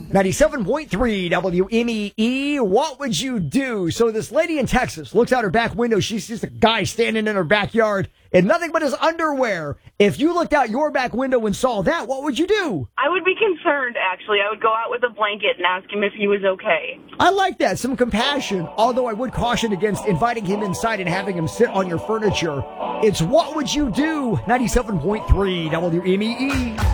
97.3 WMEE. What would you do? So this lady in Texas looks out her back window. She sees a guy standing in her backyard in nothing but his underwear. If you looked out your back window and saw that, what would you do? I would be concerned, actually. I would go out with a blanket and ask him if he was okay. I like that. Some compassion. Although I would caution against inviting him inside and having him sit on your furniture. It's What Would You Do? 97.3 WMEE.